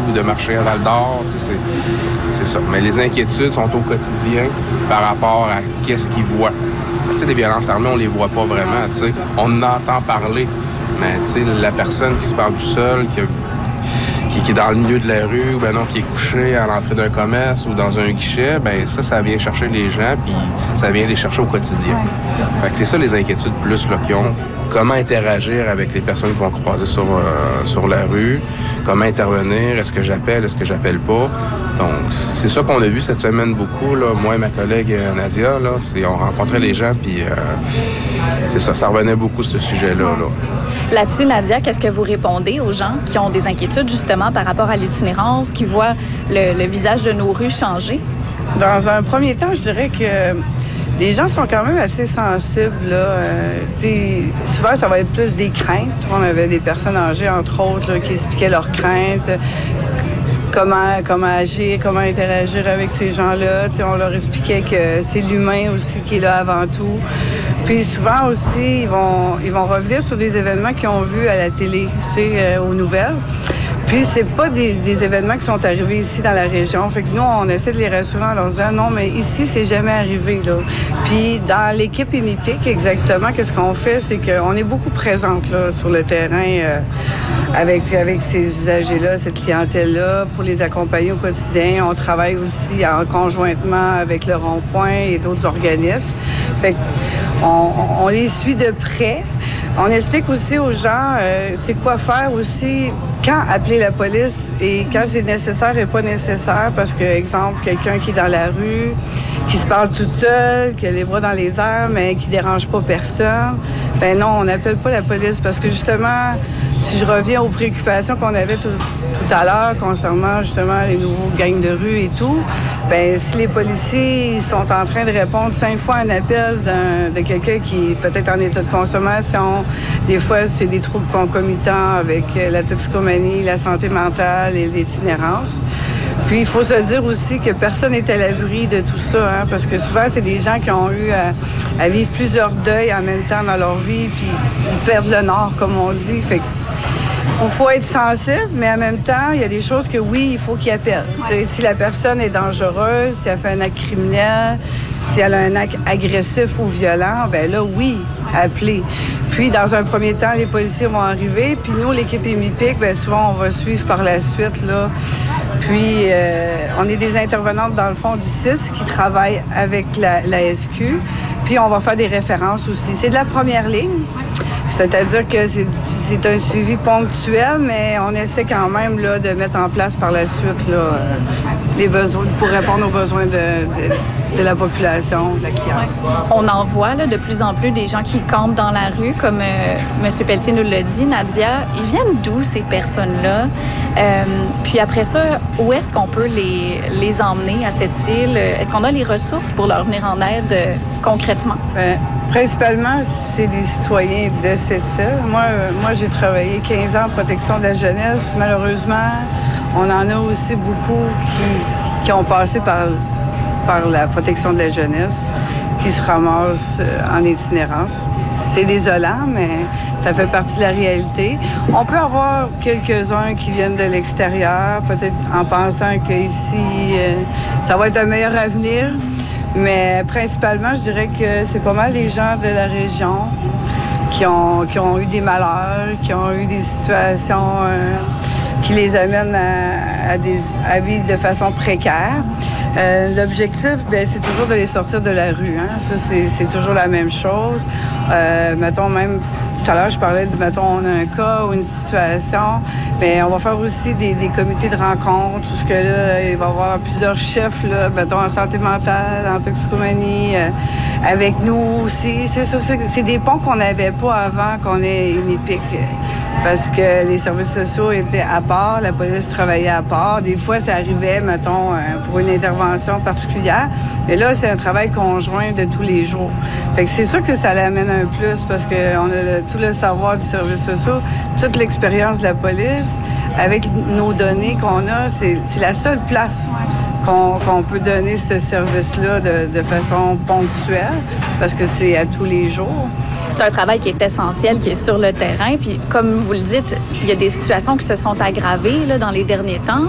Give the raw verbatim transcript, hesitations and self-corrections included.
ou de marcher à Val-d'Or. Tu sais, c'est, c'est ça. Mais les inquiétudes sont au quotidien par rapport à qu'est-ce qu'ils voient. Parce que les violences armées, on les voit pas vraiment. Tu sais. On en entend parler. Mais tu sais, la personne qui se parle tout seul, qui, qui, qui est dans le milieu de la rue, ou ben non, qui est couché à l'entrée d'un commerce ou dans un guichet, ben ça, ça vient chercher les gens, puis ça vient les chercher au quotidien. Ouais, c'est ça. Fait que c'est ça les inquiétudes plus là, qu'ils ont. Comment interagir avec les personnes qui vont croiser sur, euh, sur la rue, comment intervenir, est-ce que j'appelle, est-ce que j'appelle pas. Donc, c'est ça qu'on a vu cette semaine beaucoup, là. Moi et ma collègue Nadia, là, c'est, on rencontrait les gens, puis euh, c'est ça, ça revenait beaucoup, ce sujet-là. Là. Là-dessus, Nadia, qu'est-ce que vous répondez aux gens qui ont des inquiétudes, justement, par rapport à l'itinérance, qui voient le, le visage de nos rues changer? Dans un premier temps, je dirais que les gens sont quand même assez sensibles. Là. Euh, souvent, ça va être plus des craintes. On avait des personnes âgées, entre autres, là, qui expliquaient leurs craintes, comment, comment agir, comment interagir avec ces gens-là. T'sais, on leur expliquait que c'est l'humain aussi qui est là avant tout. Puis souvent aussi, ils vont, ils vont revenir sur des événements qu'ils ont vus à la télé, euh, aux nouvelles. Puis c'est pas des, des événements qui sont arrivés ici dans la région. Fait que nous, on essaie de les rassurer en leur disant non, mais ici, c'est jamais arrivé, là. Puis dans l'équipe Hémipique, exactement, qu'est-ce qu'on fait? C'est qu'on est beaucoup présente, là, sur le terrain euh, avec, avec ces usagers-là, cette clientèle-là, pour les accompagner au quotidien. On travaille aussi en conjointement avec le Rond-Point et d'autres organismes. Fait qu'on on les suit de près. On explique aussi aux gens euh, c'est quoi faire aussi, quand appeler la police et quand c'est nécessaire et pas nécessaire. Parce que, exemple, quelqu'un qui est dans la rue, qui se parle toute seule, qui a les bras dans les airs, mais qui dérange pas personne, ben non, on n'appelle pas la police. Parce que justement, si je reviens aux préoccupations qu'on avait tout, tout à l'heure concernant justement les nouveaux gangs de rue et tout, ben si les policiers sont en train de répondre cinq fois à un appel d'un, de quelqu'un qui est peut-être en état de consommation, des fois c'est des troubles concomitants avec la toxicomanie, la santé mentale et l'itinérance. Puis il faut se dire aussi que personne n'est à l'abri de tout ça, hein, parce que souvent c'est des gens qui ont eu à, à vivre plusieurs deuils en même temps dans leur vie, puis ils perdent le nord, comme on dit. Fait Il faut, faut être sensible, mais en même temps, il y a des choses que oui, il faut qu'ils appellent. Ouais. Si la personne est dangereuse, si elle fait un acte criminel, si elle a un acte agressif ou violent, ben là, oui, appeler. Puis, dans un premier temps, les policiers vont arriver, puis nous, l'équipe Hémipique, bien souvent, on va suivre par la suite, là. Puis, euh, on est des intervenantes, dans le fond, du C I S qui travaillent avec la, la S Q, puis on va faire des références aussi. C'est de la première ligne. C'est-à-dire que c'est, c'est un suivi ponctuel, mais on essaie quand même là, de mettre en place par la suite là, euh, les besoins pour répondre aux besoins de, de, de la population, de la cliente. On en voit là, de plus en plus des gens qui campent dans la rue, comme euh, M. Pelletier nous l'a dit, Nadia. Ils viennent d'où, ces personnes-là? Euh, puis après ça, où est-ce qu'on peut les, les emmener à cette île? Est-ce qu'on a les ressources pour leur venir en aide euh, concrètement? Bien, principalement, c'est des citoyens de cette île. Moi, euh, moi, j'ai travaillé quinze ans en protection de la jeunesse. Malheureusement, on en a aussi beaucoup qui, qui ont passé par, par la protection de la jeunesse, qui se ramassent euh, en itinérance. C'est désolant, mais ça fait partie de la réalité. On peut avoir quelques-uns qui viennent de l'extérieur, peut-être en pensant qu'ici, euh, ça va être un meilleur avenir. Mais principalement, je dirais que c'est pas mal les gens de la région qui ont, qui ont eu des malheurs, qui ont eu des situations euh, qui les amènent à, à, des, à vivre de façon précaire. Euh, l'objectif, bien, c'est toujours de les sortir de la rue. Hein? Ça, c'est, c'est toujours la même chose. Euh, mettons même, tout à l'heure, je parlais de, mettons, on a un cas ou une situation, mais on va faire aussi des, des comités de rencontre, tout ce que là, il va y avoir plusieurs chefs, là, mettons, en santé mentale, en toxicomanie, euh, avec nous aussi. C'est ça, c'est, c'est des ponts qu'on n'avait pas avant qu'on ait Hémipique. Parce que les services sociaux étaient à part, la police travaillait à part. Des fois, ça arrivait, mettons, pour une intervention particulière. Mais là, c'est un travail conjoint de tous les jours. Fait que c'est sûr que ça l'amène un plus parce qu'on a le, tout le savoir du service social, toute l'expérience de la police. Avec nos données qu'on a, c'est, c'est la seule place qu'on, qu'on peut donner ce service-là de, de façon ponctuelle parce que c'est à tous les jours. C'est un travail qui est essentiel, qui est sur le terrain. Puis, comme vous le dites, il y a des situations qui se sont aggravées là, dans les derniers temps.